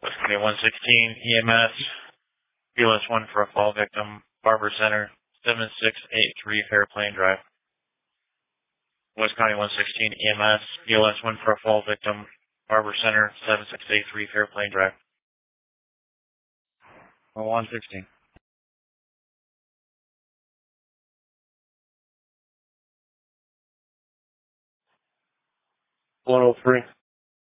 West County 116 EMS, BLS 1 for a fall victim, Barber Center, 7683 Fairplane Drive. West County 116 EMS, BLS 1 for a fall victim, Barber Center, 7683 Fairplane Drive. 116. 103.